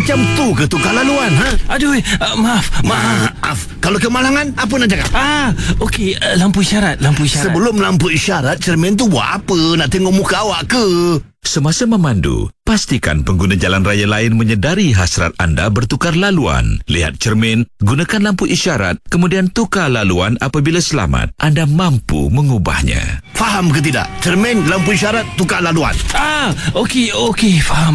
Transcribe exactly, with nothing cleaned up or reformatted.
Macam tu ke tukar laluan, ha? Aduh, uh, maaf, maaf. Maaf. Kalau kemalangan, apa nak cakap? Ah, okey, uh, lampu isyarat, lampu isyarat. Sebelum lampu isyarat, cermin tu buat apa? Nak tengok muka awak ke? Semasa memandu, pastikan pengguna jalan raya lain menyedari hasrat anda bertukar laluan. Lihat cermin, gunakan lampu isyarat, kemudian tukar laluan apabila selamat. Anda mampu mengubahnya. Faham ke tidak? Cermin, lampu isyarat, tukar laluan. Ah, okey, okey, faham.